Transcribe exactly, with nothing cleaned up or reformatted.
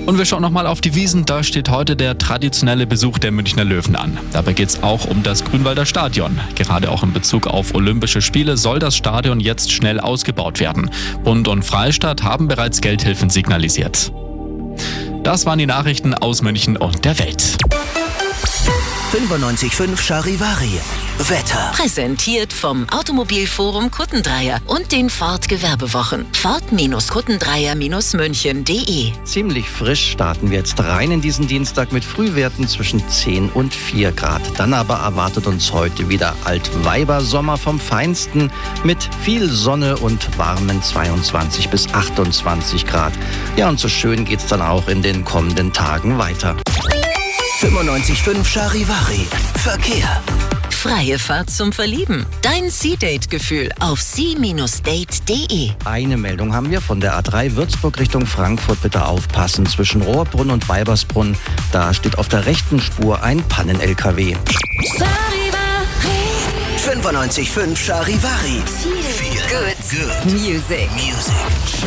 Und wir schauen nochmal auf die Wiesn. Da steht heute der traditionelle Besuch der Münchner Löwen an. Dabei geht es auch um das Grünwalder Stadion. Gerade auch in Bezug auf Olympische Spiele soll das Stadion jetzt schnell ausgebaut werden. Bund und Freistaat haben bereits Geldhilfen signalisiert. Das waren die Nachrichten aus München und der Welt. fünfundneunzig Komma fünf Charivari. Wetter. Präsentiert vom Automobilforum Kuttendreier und den Ford Gewerbewochen. Ford-Kuttendreier München punkt de. Ziemlich frisch starten wir jetzt rein in diesen Dienstag mit Frühwerten zwischen zehn und vier Grad. Dann aber erwartet uns heute wieder Altweibersommer vom Feinsten mit viel Sonne und warmen zweiundzwanzig bis achtundzwanzig Grad. Ja, und so schön geht's dann auch in den kommenden Tagen weiter. fünfundneunzig Komma fünf Charivari. Verkehr. Freie Fahrt zum Verlieben. Dein Sea-Date-Gefühl auf sea Bindestrich date punkt de. Eine Meldung haben wir von der A drei Würzburg Richtung Frankfurt. Bitte aufpassen, zwischen Rohrbrunn und Weibersbrunn. Da steht auf der rechten Spur ein Pannen-L K W. fünfundneunzig Komma fünf Charivari. Feel good. Good. Music. Music.